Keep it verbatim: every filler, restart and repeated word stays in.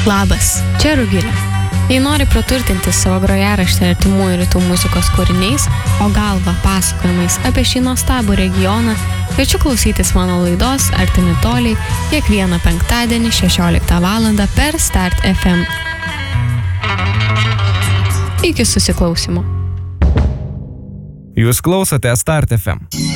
Labas, čia Rugilė. Jei nori praturtinti savo grojaraštį artimųjų rytų muzikos kūriniais, o galva pasakojimais apie šį nuostabų regioną, kviečiu klausytis mano laidos Artimi toliai kiekvieną penktadienį šešioliktą valandą per Start F M. Iki susiklausymo. Jūs klausote Start F M.